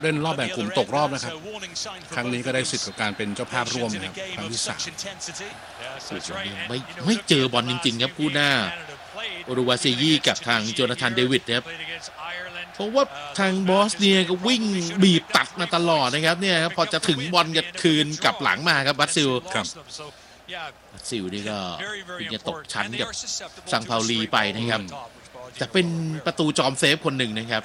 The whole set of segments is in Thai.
เล่นรอบแบ่งกลุ่มตกรอบนะครับครั้งนี้ก็ได้สิทธิ์กับการเป็นเจ้าภาพร่วมนะครับครั้งที่3 ไม่เจอบอลจริงๆครับคู่หน้าโอรูวาเซยีกับทางโจนาธานเดวิดครับเพราะว่าทางบอสเนียก็วิ่งบีบตัดมาตลอดนะครับเนี่ยครับพอจะถึงบอลจะคืนกลับหลังมาครับบัตซิลนี่ก็จะตกชั้นกับซังเปาลีไปนะครับจะเป็นประตูจอมเซฟคนหนึ่งนะครับ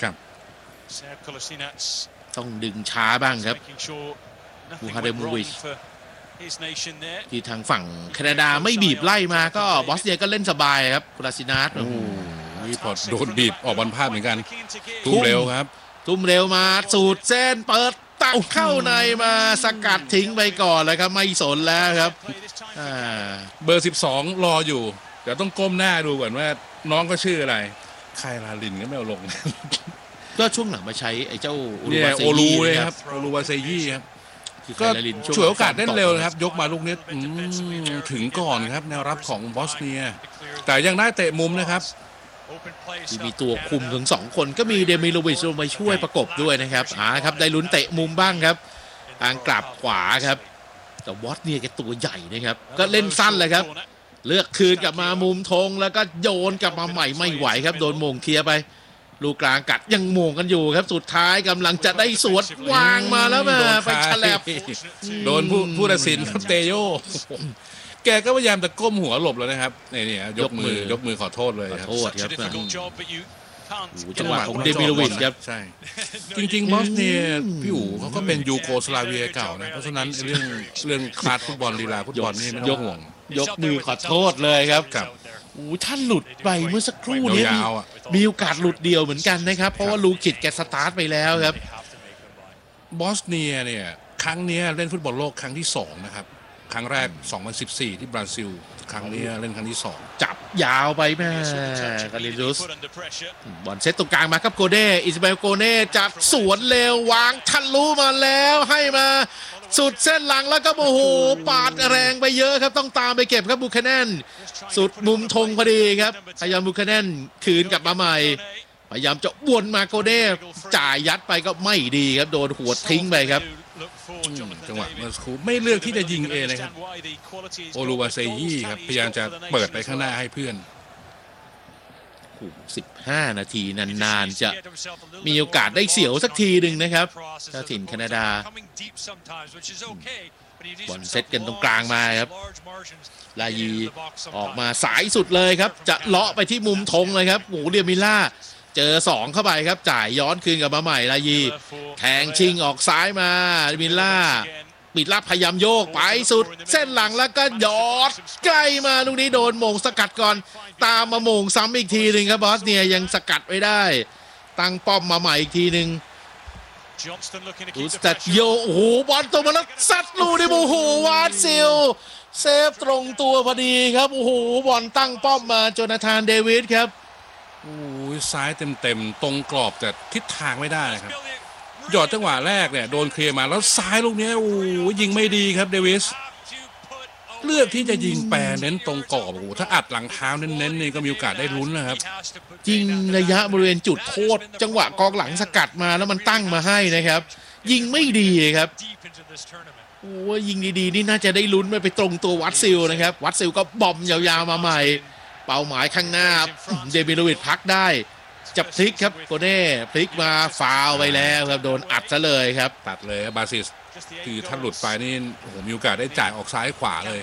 ต้องดึงช้าบ้างครับบูฮาเดมูวิชที่ทางฝั่งแคนาดาไม่บีบไล่มาก็บอสเนียก็เล่นสบายครับคูลาซินัสพอโดนบีบออกบอลพลาดเหมือนกันทุ่มเร็วครับทุ่มเร็วมาสูดเส้นเปิดตักเข้าในมาสกัดทิ้งไปก่อนเลยครับไม่สนแล้วครับเบอร์12รออยู่เดี๋ยวต้องก้มหน้าดูก่อนว่าน้องก็ชื่ออะไรไคลาลินก็ไม่เอาลงก็ช่วงหลังมาใช้ไอ้เจ้าโอรูเลยครับโอรูวาเซยี่ครับก็ฉวยโอกาสเล่นเร็วนะครับยกมาลูกนี้ถึงก่อนครับแนวรับของบอสเนียแต่ยังได้เตะมุมนะครับที่มีตัวคุมถึง2คนก็มีเดมิโลวิชลงไปช่วยประกบด้วยนะครับครับได้ลุ้นเตะมุมบ้างครับทางกลับขวาครับแต่บอสเนียแกตัวใหญ่นะครับก็เล่นสั้นเลยครับเลือกคืนกลับมามุมธงแล้วก็โยนกลับมาใหม่ไม่ไหวครับโดนโมงเคลียร์ไปลูกกลางกัดยังโมงกันอยู่ครับสุดท้ายกำลังจะได้สวนวางมาแล้วมาไปฉลับโดนผู้ตัดสินเตโยแกก็พยายามจะก้มหัวหลบแล้วนะครับนี่ยกมือขอโทษเลยครับโทษครับจังหวะของเดมิโลวิชครับใช่จริงๆบอสเนียพี่อู๋เขาก็เป็นยูโกสลาเวียเก่านะเพราะฉะนั้นเรื่องคลาสฟุตบอลลีลาฟุตบอลนี่ไม่ต้องห่วงยกมือขอโทษเลยครับท่านหลุดไปเมื่อสักครู่นี้มีโอกาสหลุดเดียวเหมือนกันนะครับเพราะว่าลูคิดแกสตาร์ทไปแล้วครับบอสเนียเนี่ยครั้งนี้เล่นฟุตบอลโลกครั้งที่2นะครับครั้งแรก2014ที่บราซิลครั้งนี้เล่นครั้งที่2 จับยาวไปแม่กาลิลุสบอลเซตตรงกลางมาครับโกเน่อิสมาเอลโกเน่จัดสวนเร็ววางทะลุมาแล้วให้มาสุดเส้นหลังแล้วก็โอ้โหปาดแรงไปเยอะครับต้องตามไปเก็บครับบูคาแนนสุดมุมธงพอดีครับพยายามบูคาแนนคืนกลับมาใหม่พยายามจะวนมาโกเน่จ่ายยัดไปก็ไม่ดีครับโดนหัวทิ้งไปครับจังหวะเมื่อสักครู่ไม่เลือกที่จะยิงเองเลยครับโอรูวาเซยี่ครับพยายามจะเปิดไปข้างหน้าให้เพื่อน 15 นาทีนานๆจะมีโอกาสได้เสียวสักทีหนึ่งนะครับเจ้าถิ่นแคนาดาบอลเซตกันตรงกลางมาครับลายีออกมาสายสุดเลยครับจะเลาะไปที่มุมธงเลยครับโอ้เดียมิล่าเจอ2เข้าไปครับจ่ายย้อนคืนกลับมาใหม่ลายีแทงชิงออกซ้ายมามิล่าปิดลับพยายามโยกไปสุดเส้นหลังแล้วก็ยอดใกล้มาลูกนี้โดนโมงสกัดก่อนตามมาโมงซ้ำอีกทีหนึ่งครับบอสเนียยังสกัดไว้ได้ตั้งป้อมมาใหม่อีกทีหนึ่งดูสตัดโยโอ้โหบอลตรงมาแล้วซัดลูดิโอ้โหวาดซิลเซฟตรงตัวพอดีครับโอ้โหบอลตั้งป้อมมาโจนาธานเดวิดครับโอ้ยซ้ายเต็มตรงกรอบแต่ทิศทางไม่ได้ครับหยอดจังหวะแรกเนี่ยโดนเคลียร์มาแล้วซ้ายลูกนี้โอ้ยิงไม่ดีครับเดวิสเลือกที่จะยิงแปรเน้นตรงกรอบโอ้ถ้าอัดหลังเท้าเน้นๆนี่ก็มีโอกาสได้ลุ้นนะครับยิงระยะบริเวณจุดโทษจังหวะกองหลังสกัดมาแล้วมันตั้งมาให้นะครับยิงไม่ดีครับโอ้ยิงดีๆนี่น่าจะได้ลุ้นไปตรงตัววัดซิลนะครับวัดซิลก็บอมยาวๆมาใหม่เป้าหมายข้างหน้าเดมิโลวิชพักได้จับพลิกครับโกเน่พลิกมาฟาวไปแล้วครับโดนอัดซะเลยครับตัดเลยบาซิสคือถ้าหลุดไปนี่โอ้โหมีโอกาสได้จ่ายออกซ้ายขวาเลย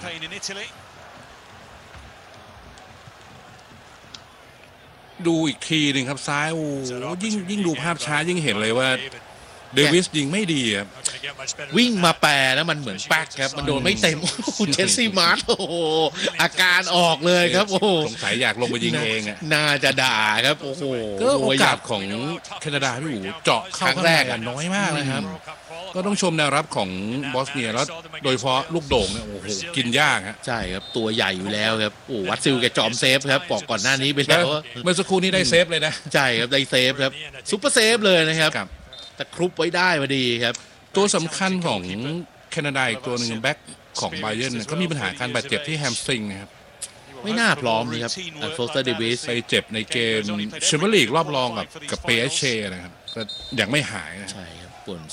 ดูอีกทีหนึ่งครับซ้ายโอ้ยิ่งดูภาพช้ายิ่งเห็นเลยว่าเดวิสยิงไม่ดีครับวิ่งมาแปรแล้วมันเหมือนแป๊กครับมันโดนไม่เต็มเจสซี่มาร์ตโอ้โหอาการออกเลยครับโอ้สงสัยอยากลงไปยิงเองอ่ะน่าจะด่าครับโอ้โหก็โอกาสของแคนาดาพี่อู๋เจาะเข้าครั้งแรกน้อยมากนะครับก็ต้องชมแนวรับของบอสเนียแล้วโดยเฉพาะลูกโด่งเนี่ยโอ้โหกินยากฮะใช่ครับตัวใหญ่อยู่แล้วครับโอ้วัดซิลแกจอมเซฟครับบอกก่อนหน้านี้ไปแล้วเมื่อสักครู่นี้ได้เซฟเลยนะใช่ครับได้เซฟครับซุปเปอร์เซฟเลยนะครับแต่ครุบไว้ได้พอดีครับตัวสำคัญของแคนาดาอีกตัวหนึ่งแบ็คของไบเยิร์นก็มีปัญหาการบาดเจ็บที่แฮมสตริงนะครับไม่น่าพร้อมนี่ครับโฟสเตอร์เดวิสไปเจ็บในเกมแชมเปี้ยนลีกรอบรองกับเปเอชเชนะครับก็ยังไม่หายนะใช่ครับญี่ปุ่น